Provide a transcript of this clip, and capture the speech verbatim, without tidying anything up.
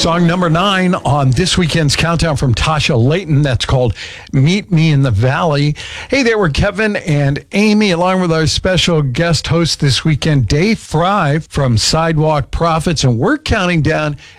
Song number nine on this weekend's countdown from Tasha Layton. That's called Meet Me in the Valley. Hey there, we're Kevin and Amy, along with our special guest host this weekend, Dave Fry from Sidewalk Prophets. And we're counting down